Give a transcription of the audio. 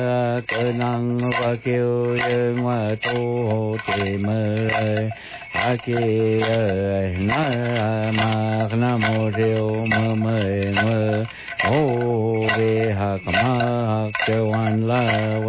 cơ năng và kêu dương và tu tìm a ki na ma na mô rêu mơ mơ mơ ô ve ha ma kêu an la